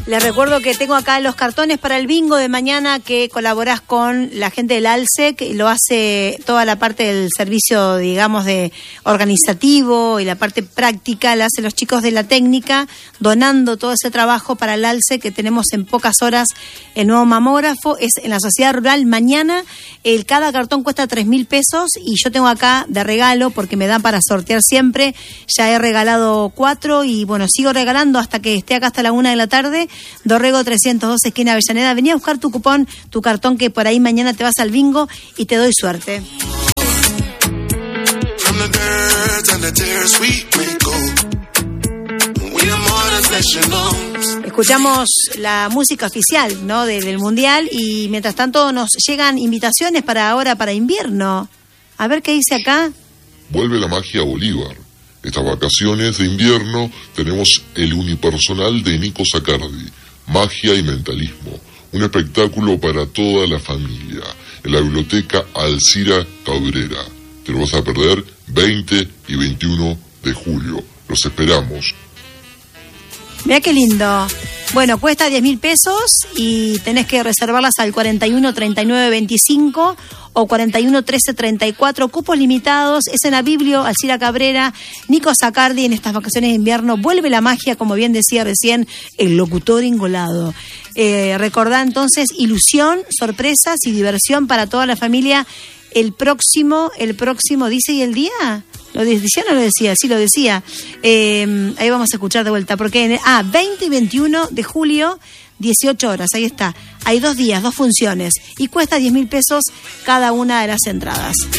Les recuerdo que tengo acá los cartones para el bingo de mañana, que colaborás con la gente del ALSEC, y lo hace toda la parte del servicio, digamos, de organizativo, y la parte práctica la hacen los chicos de la técnica, donando todo ese trabajo para el ALSEC, que tenemos en pocas horas el nuevo mamógrafo. Es en la Sociedad Rural mañana. Cada cartón cuesta 3.000 pesos, y yo tengo acá de regalo, porque me dan para sortear siempre. Ya he regalado 4 y bueno, sigo regalando hasta que esté acá hasta la 1 de la tarde. Dorrego 312, esquina Avellaneda. Vení a buscar tu cupón, tu cartón, que por ahí mañana te vas al bingo y te doy suerte. Escuchamos la música oficial, ¿no?, del Mundial, y mientras tanto nos llegan invitaciones para ahora, para invierno. A ver qué dice acá. Vuelve la magia a Bolívar. Estas vacaciones de invierno tenemos el unipersonal de Nico Sacardi, Magia y Mentalismo, un espectáculo para toda la familia, en la biblioteca Alcira Cabrera. Te lo vas a perder 20 y 21 de julio. Los esperamos. Mirá qué lindo. Bueno, cuesta 10.000 pesos y tenés que reservarlas al 41 39 25 o 41 13 34. Cupos limitados. Es en la Biblio Alcira Cabrera. Nico Sacardi en estas vacaciones de invierno. Vuelve la magia, como bien decía recién el locutor ingolado. Recordá entonces, ilusión, sorpresas y diversión para toda la familia. El próximo, dice, ¿y el día? ¿Lo decía o no lo decía? Sí, lo decía. Ahí vamos a escuchar de vuelta. Porque 20 y 21 de julio, 18 horas, ahí está. Hay 2 días, 2 funciones. Y cuesta 10.000 pesos cada una de las entradas.